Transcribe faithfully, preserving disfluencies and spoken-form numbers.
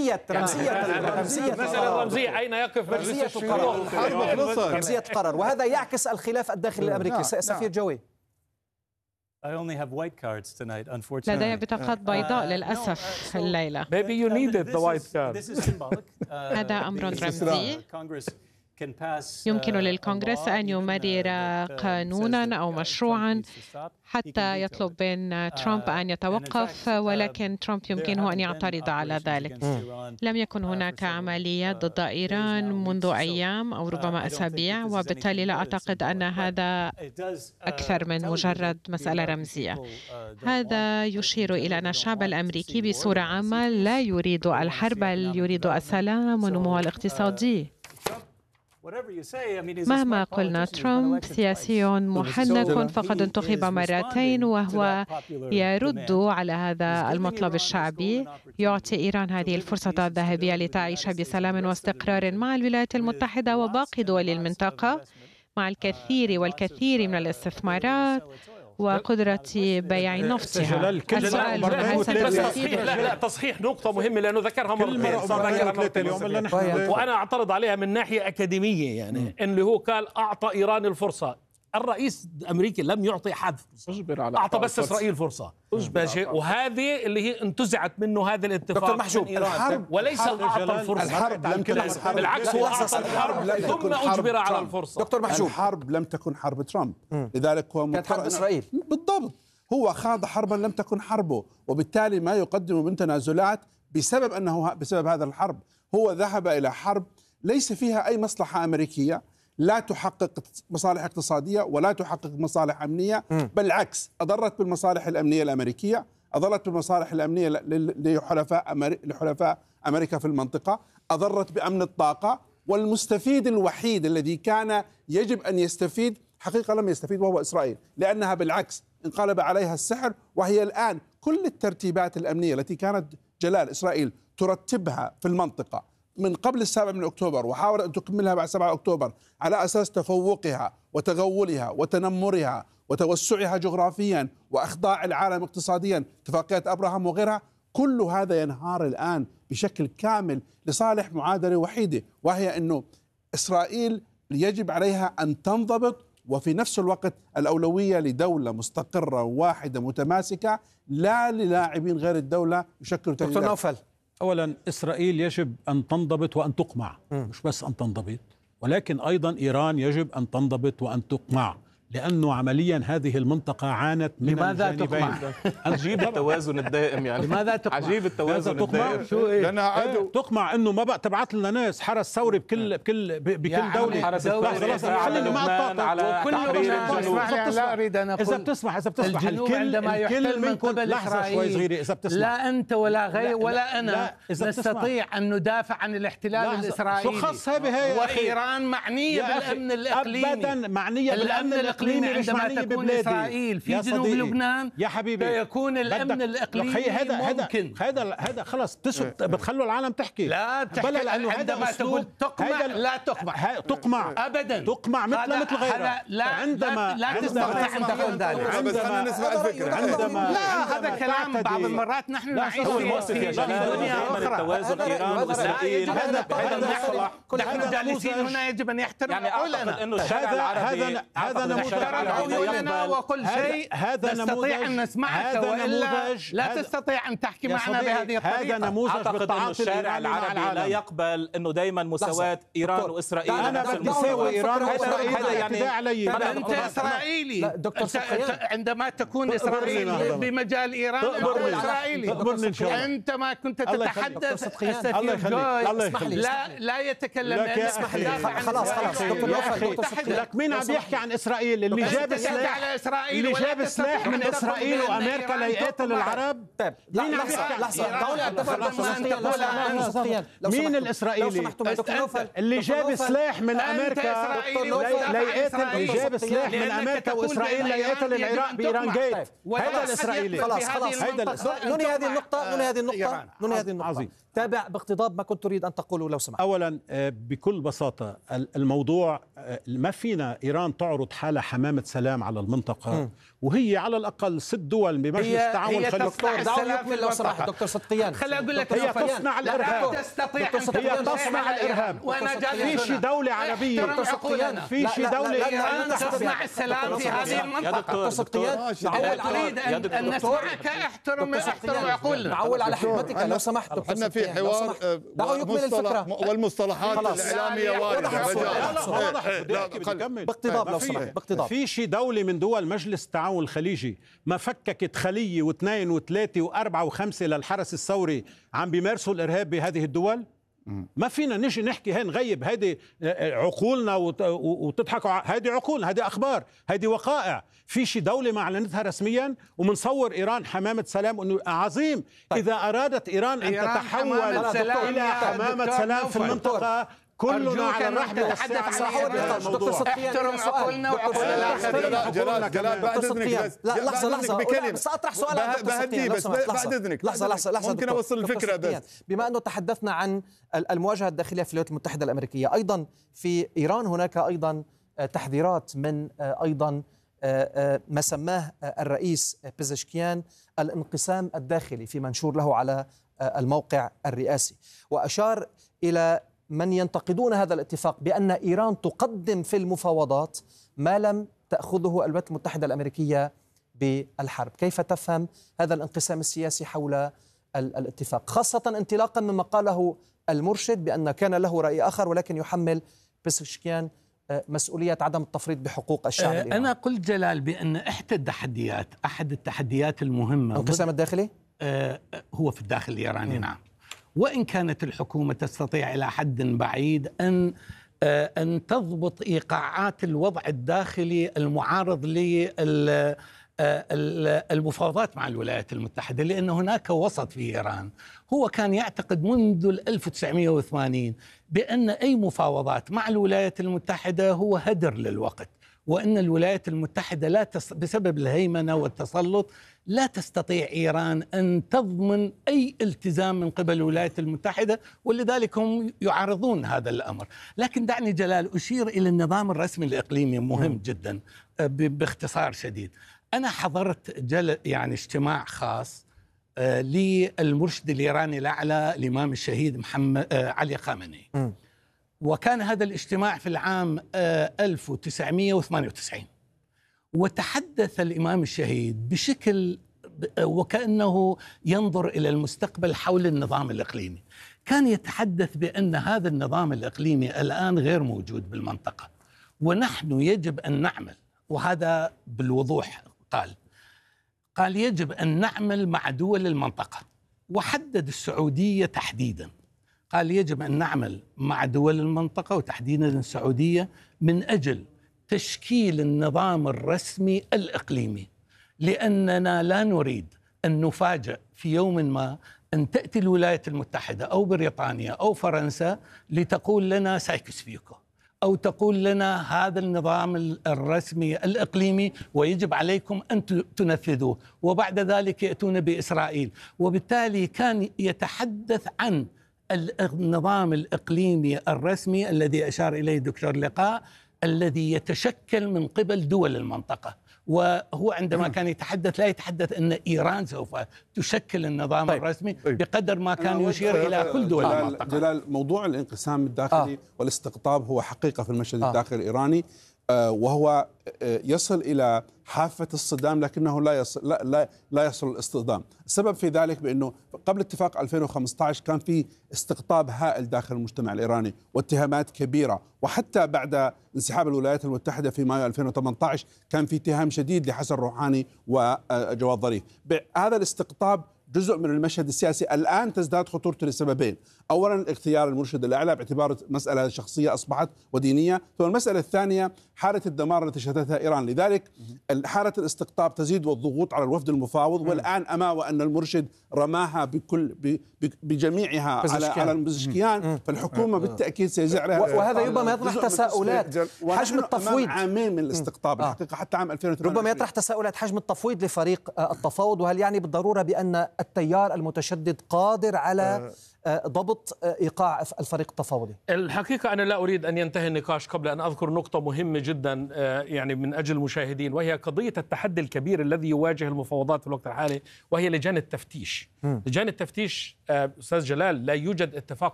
رمزية رمزية رمزية مسألة رمزية أين يقف مجلس الشيوخ؟ رمزية قرار، وهذا يعكس الخلاف الداخلي الأمريكي. سفير جوي. لدي بطاقات بيضاء للأسف الليلة. Maybe you needed the white card. هذا أمر رمزي. يمكن للكونغرس أن يمرر قانونا أو مشروعا حتى يطلب من ترامب أن يتوقف، ولكن ترامب يمكنه أن يعترض على ذلك. لم يكن هناك عمليات ضد إيران منذ أيام أو ربما أسابيع، وبالتالي لا أعتقد أن هذا أكثر من مجرد مسألة رمزية. هذا يشير إلى أن الشعب الأمريكي بصورة عامة لا يريد الحرب، بل يريد السلام والنمو الاقتصادي. مهما قلنا ترامب سياسي محنك، فقد انتخب مرتين وهو يرد على هذا المطلب الشعبي، يعطي إيران هذه الفرصة الذهبية لتعيش بسلام واستقرار مع الولايات المتحدة وباقي دول المنطقة، مع الكثير والكثير من الاستثمارات وقدرة بيع نفطها. السؤال تصحيح لا لا تصحيح نقطة مهمة لأنه ذكرها مرتين وأنا أعترض عليها من ناحية أكاديمية، يعني اللي هو قال أعطى إيران الفرصة. الرئيس الأمريكي لم يعطي حد، أعطى بس إسرائيل فرصة، وهذه اللي هي انتزعت منه هذا الاتفاق من إيران، وليس أعطى الفرصة. الحرب لم تكن حرب، بالعكس هو أعطى الحرب ثم أجبر على الفرصة. دكتور محجوب، الحرب لم تكن حرب ترامب، لذلك هو كانت حرب إسرائيل بالضبط. هو خاض حربا لم تكن حربه، وبالتالي ما يقدم من تنازلات بسبب أنه بسبب هذا الحرب هو ذهب إلى حرب ليس فيها أي مصلحة أمريكية، لا تحقق مصالح اقتصادية ولا تحقق مصالح أمنية، بالعكس أضرت بالمصالح الأمنية الأمريكية، أضرت بالمصالح الأمنية لحلفاء أمري... لحلفاء أمريكا في المنطقة، أضرت بأمن الطاقة، والمستفيد الوحيد الذي كان يجب أن يستفيد حقيقة لم يستفيد وهو إسرائيل، لأنها بالعكس انقلب عليها السحر، وهي الآن كل الترتيبات الأمنية التي كانت جلال إسرائيل ترتبها في المنطقة من قبل السابع من أكتوبر وحاولت أن تكملها بعد سبعة أكتوبر على أساس تفوقها وتغولها وتنمرها وتوسعها جغرافيا وإخضاع العالم اقتصاديا، اتفاقية أبراهام وغيرها، كل هذا ينهار الآن بشكل كامل لصالح معادلة وحيدة، وهي أنه إسرائيل يجب عليها أن تنضبط، وفي نفس الوقت الأولوية لدولة مستقرة واحدة متماسكة، لا للاعبين غير الدولة يشكلوا دكتور نوفل. أولا إسرائيل يجب أن تنضبط وأن تقمع، مش بس أن تنضبط، ولكن أيضا إيران يجب أن تنضبط وأن تقمع، لأنه عمليا هذه المنطقة عانت من لماذا تقمع؟ عجيب التوازن الدائم، يعني لماذا تقمع؟ عجيب التوازن الدائم. شو إيه؟ لأنها عدو. تقمع إنه ما بقى تبعت لنا ناس حرس ثوري بكل بكل بكل دولة، حرس الثوري على لبنان على تحرير الجنوب. لا أريد أن أقول إذا بتسمح إذا بتسمح الجنوب عندما يحتل من قبل إسرائيل، إذا بتسمح لا أنت ولا غير ولا أنا نستطيع أن ندافع عن الاحتلال الإسرائيلي. شو خص هي وإيران معنية بالأمن الإقليمي. أبدا معنية بالأمن الإقليمي، مش معنية تكون إسرائيل في جنوب لبنان يا حبيبي يكون الأمن الإقليمي ممكن. هذا هذا خلاص بتخلوا العالم تحكي. لا تحكي لأنه عندما تقول تقمع لا تقمع تقمع أبدا تقمع مثل مثل غيرها. لا عندما لا تستطيع أن تقول ذلك. بس خلينا نسمع الفكرة. عندما لا هذا كلام بعض المرات نحن نعيش في دنيا أخرى. توازن إيران وإسرائيل هذا هذا نحن جالسين هنا يجب أن يحترم عقولنا. إنه الشارع العربي هذا نموذج وكل شيء هذا نستطيع أن نسمعك، وإلا لا تستطيع أن تحكي معنا بهذه الطريقة. هذا نموذج أعتقد أن الشارع العربي لا يقبل أنه دائما مساواة إيران وإسرائيل. أنا بدي أساوي إيران وإسرائيل، هذا يعني علي. أنت إسرائيلي، عندما تكون إسرائيل بمجال إيران أنت إسرائيلي. أنت ما كنت تتحدث السفير جوي لا لا يتكلم. خلاص خلاص لك مين عم يحكي عن إسرائيل؟ اللي جاب سلاح اللي جاب سلاح من إسرائيل وأمريكا ليقاتل العرب. طيب مين عم يحكي؟ لحظة مين الإسرائيلي اللي جاب سلاح من أمريكا ليقاتل، اللي جاب سلاح من أمريكا وإسرائيل ليقاتل العراق بإيران جيت؟ هذا الإسرائيلي. خلاص خلاص ننهي هذه النقطة ننهي هذه النقطة ننهي هذه النقطة. عظيم. تابع باقتضاب ما كنت تريد أن تقوله لو سمحت. أولا بكل بساطة الموضوع ما فينا إيران تعرض حالة حمامة سلام على المنطقة م. وهي على الأقل ست دول بمجلس التعاون الخليجي. دعوني أكمل لو سمحت دكتور صدقيان. خليني أقول لك هي تصنع الإرهاب. لا تستطيع هي تصنع الإرهاب. في شي دولة عربية في شي دولة إيران تصنع السلام في هذه المنطقة. دكتور صدقيان تريد أن نسمعك احترم احترم عقولنا. معول على حكمتك لو سمحت دكتور احنا في حوار والمصطلحات الإعلامية واردة. باقتضاب لو سمحت باقتضاب. في شي دولة من دول مجلس التعاون الخليجي ما فككت خلية واثنين وثلاثة وأربعة وخمسة للحرس الثوري عم بيمارسوا الإرهاب بهذه الدول؟ ما فينا نجي نحكي هين نغيب هيدي عقولنا وتضحكوا. هيدي عقولنا، هيدي أخبار، هيدي وقائع. في شي دولة ما أعلنتها رسميا ومنصور إيران حمامة سلام أنه عظيم. طيب. إذا أرادت إيران أن إيران تتحول إلى حمامة سلام في المنطقة كلنا على الرحب والسعة. احترم عقولنا وعقول جلال جلال بعد اذنك لا لحظه لحظه بكلمه ساطرح سؤال بهدي بس بعد اذنك لحظه لحظه لحظه ممكن اوصل الفكره بس. بما انه تحدثنا عن المواجهه الداخليه في الولايات المتحده الامريكيه، ايضا في ايران هناك ايضا تحذيرات من ايضا ما سماه الرئيس بيزشكيان الانقسام الداخلي في منشور له على الموقع الرئاسي، واشار الى من ينتقدون هذا الاتفاق بأن إيران تقدم في المفاوضات ما لم تأخذه الولايات المتحدة الأمريكية بالحرب. كيف تفهم هذا الانقسام السياسي حول الاتفاق، خاصة انطلاقا مما قاله المرشد بأن كان له رأي آخر ولكن يحمل بيزشكيان مسؤولية عدم التفريط بحقوق الشعب الإيراني؟ أنا قلت جلال بأن إحدى التحديات أحد التحديات المهمة الانقسام الداخلي هو في الداخل الإيراني. م. نعم. وإن كانت الحكومة تستطيع إلى حد بعيد أن أن تضبط إيقاعات الوضع الداخلي المعارض للمفاوضات مع الولايات المتحدة، لأن هناك وسط في إيران هو كان يعتقد منذ ألف وتسعمئة وثمانين بأن أي مفاوضات مع الولايات المتحدة هو هدر للوقت، وأن الولايات المتحدة لا تس... بسبب الهيمنة والتسلط لا تستطيع إيران أن تضمن أي التزام من قبل الولايات المتحدة، ولذلك هم يعارضون هذا الأمر. لكن دعني جلال أشير إلى النظام الرسمي الإقليمي مهم م. جدا ب... باختصار شديد. أنا حضرت جل... يعني اجتماع خاص آه للمرشد الإيراني الأعلى الإمام الشهيد محمد آه علي خامنئي، م. وكان هذا الاجتماع في العام ألف وتسعمئة وثمانية وتسعين، وتحدث الإمام الشهيد بشكل وكأنه ينظر إلى المستقبل حول النظام الإقليمي. كان يتحدث بأن هذا النظام الإقليمي الآن غير موجود بالمنطقة، ونحن يجب أن نعمل، وهذا بالوضوح قال قال يجب أن نعمل مع دول المنطقة، وحدد السعودية تحديداً. قال يجب أن نعمل مع دول المنطقة وتحديدا السعودية من أجل تشكيل النظام الرسمي الإقليمي، لأننا لا نريد أن نفاجأ في يوم ما أن تأتي الولايات المتحدة أو بريطانيا أو فرنسا لتقول لنا سايكس بيكو، أو تقول لنا هذا النظام الرسمي الإقليمي ويجب عليكم أن تنفذوه، وبعد ذلك يأتون بإسرائيل. وبالتالي كان يتحدث عن النظام الإقليمي الرسمي الذي أشار إليه دكتور لقاء، الذي يتشكل من قبل دول المنطقة. وهو عندما كان يتحدث لا يتحدث أن إيران سوف تشكل النظام طيب. الرسمي طيب. بقدر ما كان يشير إلى كل دول جلال المنطقة. جلال موضوع الانقسام الداخلي آه. والاستقطاب هو حقيقة في المشهد آه. الداخلي الإيراني، آه وهو آه يصل إلى حافة الصدام لكنه لا يصل لا لا, لا يصل الاصطدام. السبب في ذلك بأنه قبل اتفاق ألفين وخمسة عشر كان في استقطاب هائل داخل المجتمع الإيراني واتهامات كبيرة، وحتى بعد انسحاب الولايات المتحدة في مايو ألفين وثمانية عشر كان في اتهام شديد لحسن روحاني وجواد ظريف. هذا الاستقطاب جزء من المشهد السياسي الآن تزداد خطورته لسببين: أولا اختيار المرشد الأعلى باعتبار مسألة شخصية أصبحت ودينية، ثم المسألة الثانية حالة الدمار التي شهدتها إيران. لذلك حالة الاستقطاب تزيد والضغوط على الوفد المفاوض، والآن أما وأن المرشد رماها بكل بجميعها على على البزشكيان، فالحكومة بالتأكيد سيزع لها. وهذا ربما يطرح تساؤلات حجم التفويض عامين من الاستقطاب الحقيقة حتى عام ألفين وثمانية ربما يطرح تساؤلات حجم التفويض لفريق التفاوض، وهل يعني بالضرورة بأن التيار المتشدد قادر على ضبط إيقاع الفريق التفاوضي؟ الحقيقة أنا لا أريد أن ينتهي النقاش قبل أن أذكر نقطة مهمة جدا يعني من أجل المشاهدين، وهي قضية التحدي الكبير الذي يواجه المفاوضات في الوقت الحالي، وهي لجان التفتيش. لجان التفتيش أستاذ جلال لا يوجد اتفاق